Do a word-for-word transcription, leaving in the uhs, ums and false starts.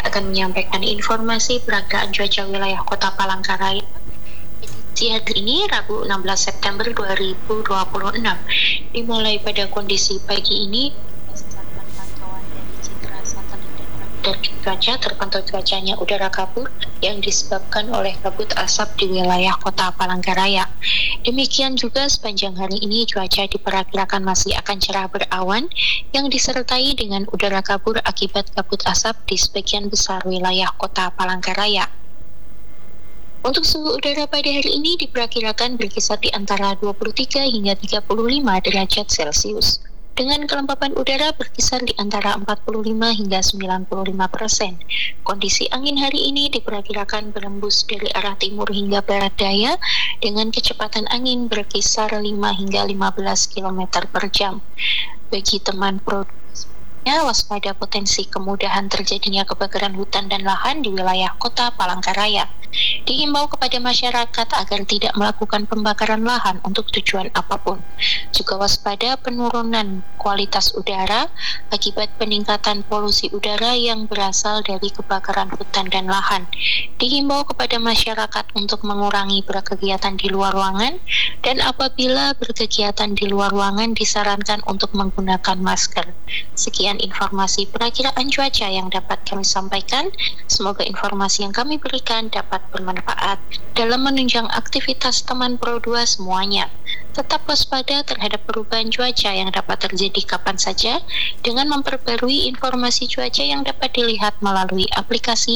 akan menyampaikan informasi peragaan cuaca wilayah Kota Palangkaraya edisi hari ini Rabu enam belas September dua ribu dua puluh enam. Dimulai pada kondisi pagi ini berdasarkan pantauan dari citra satelit dan radar cuaca terpantau cuacanya udara kabut yang disebabkan oleh kabut asap di wilayah Kota Palangkaraya. Demikian juga sepanjang hari ini cuaca diperkirakan masih akan cerah berawan yang disertai dengan udara kabut akibat kabut asap di sebagian besar wilayah Kota Palangkaraya. Untuk suhu udara pada hari ini diperkirakan berkisar di antara dua puluh tiga hingga tiga puluh lima derajat Celcius. Dengan kelembapan udara berkisar di antara empat puluh lima hingga sembilan puluh lima persen. Kondisi angin hari ini diperkirakan berembus dari arah timur hingga barat daya dengan kecepatan angin berkisar lima hingga lima belas kilometer per jam. Bagi teman produksi, waspada potensi kemudahan terjadinya kebakaran hutan dan lahan di wilayah Kota Palangkaraya. Dihimbau kepada masyarakat agar tidak melakukan pembakaran lahan untuk tujuan apapun. Juga waspada penurunan kualitas udara akibat peningkatan polusi udara yang berasal dari kebakaran hutan dan lahan. Dihimbau kepada masyarakat untuk mengurangi berkegiatan di luar ruangan dan apabila berkegiatan di luar ruangan disarankan untuk menggunakan masker. Sekian informasi perakiraan cuaca yang dapat kami sampaikan. Semoga informasi yang kami berikan dapat bermanfaat dalam menunjang aktivitas teman Pro dua semuanya. Tetap waspada terhadap perubahan cuaca yang dapat terjadi kapan saja dengan memperbarui informasi cuaca yang dapat dilihat melalui aplikasi